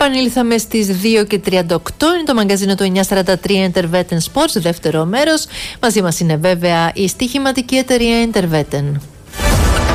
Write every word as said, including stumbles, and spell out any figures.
Επανήλθαμε στις δύο και τριάντα οκτώ. Είναι το μαγκαζίνο του εννιακόσια σαράντα τρία Intervetten Sports, δεύτερο μέρος. Μαζί μας είναι βέβαια η στοιχηματική εταιρεία Intervetten.